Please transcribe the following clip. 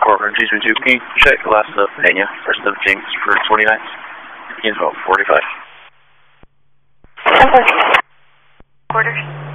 Corcoran 232, can you check the last of Pena, first of Jinx for 29? He's about 45. Quarters.